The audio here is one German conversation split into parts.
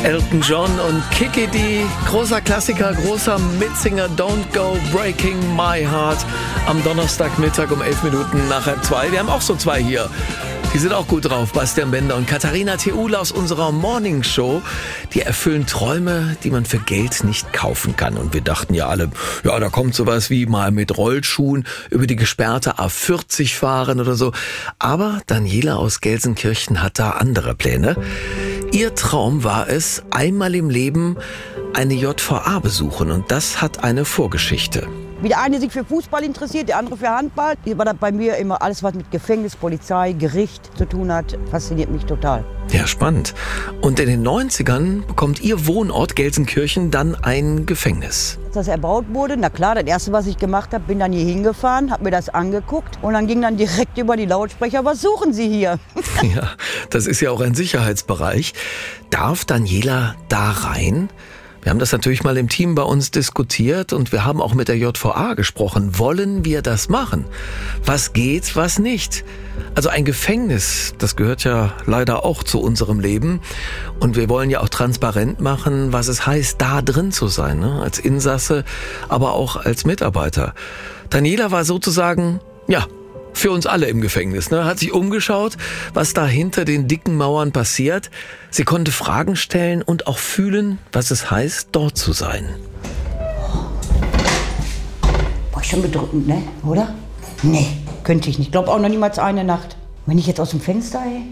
Elton John und Kiki D, großer Klassiker, großer Mitsinger, Don't Go Breaking My Heart, am Donnerstagmittag um 11 Minuten nach 1:30. Wir haben auch so zwei hier. Die sind auch gut drauf, Bastian Bender und Katharina Theule aus unserer Morning Show. Die erfüllen Träume, die man für Geld nicht kaufen kann. Und wir dachten ja alle, ja, da kommt sowas wie mal mit Rollschuhen über die gesperrte A40 fahren oder so. Aber Daniela aus Gelsenkirchen hat da andere Pläne. Ihr Traum war es, einmal im Leben eine JVA besuchen. Und das hat eine Vorgeschichte. Wie der eine sich für Fußball interessiert, der andere für Handball. War das bei mir immer alles, was mit Gefängnis, Polizei, Gericht zu tun hat, fasziniert mich total. Ja, spannend. Und in den 90ern bekommt ihr Wohnort Gelsenkirchen dann ein Gefängnis. Als das erbaut wurde, na klar, das erste, was ich gemacht habe, bin dann hier hingefahren, habe mir das angeguckt und dann ging dann direkt über die Lautsprecher, was suchen Sie hier? Ja, das ist ja auch ein Sicherheitsbereich. Darf Daniela da rein? Wir haben das natürlich mal im Team bei uns diskutiert und wir haben auch mit der JVA gesprochen. Wollen wir das machen? Was geht, was nicht? Also ein Gefängnis, das gehört ja leider auch zu unserem Leben. Und wir wollen ja auch transparent machen, was es heißt, da drin zu sein, ne? Als Insasse, aber auch als Mitarbeiter. Daniela war sozusagen, ja, für uns alle im Gefängnis, ne? Hat sich umgeschaut, was da hinter den dicken Mauern passiert. Sie konnte Fragen stellen und auch fühlen, was es heißt, dort zu sein. Boah, schon bedrückend, ne? Oder? Nee, könnte ich nicht. Ich glaube auch noch niemals eine Nacht. Wenn ich jetzt aus dem Fenster, ey.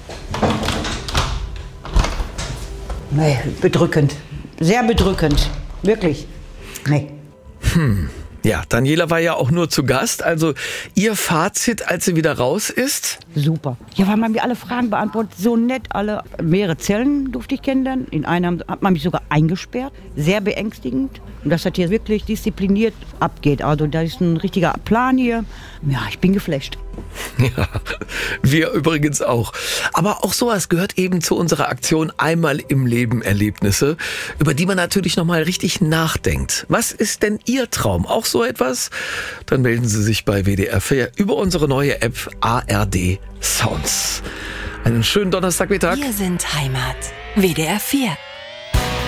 Nee, bedrückend. Sehr bedrückend. Wirklich. Nee. Ja, Daniela war ja auch nur zu Gast. Also ihr Fazit, als sie wieder raus ist? Super. Ja, weil man mir alle Fragen beantwortet. So nett alle. Mehrere Zellen durfte ich kennenlernen. In einer hat man mich sogar eingesperrt. Sehr beängstigend. Und dass das hier wirklich diszipliniert abgeht. Also da ist ein richtiger Plan hier. Ja, ich bin geflasht. Ja, wir übrigens auch. Aber auch sowas gehört eben zu unserer Aktion Einmal im Leben Erlebnisse, über die man natürlich nochmal richtig nachdenkt. Was ist denn Ihr Traum? Auch so etwas? Dann melden Sie sich bei WDR 4 über unsere neue App ARD Sounds. Einen schönen Donnerstagmittag. Wir sind Heimat. WDR 4.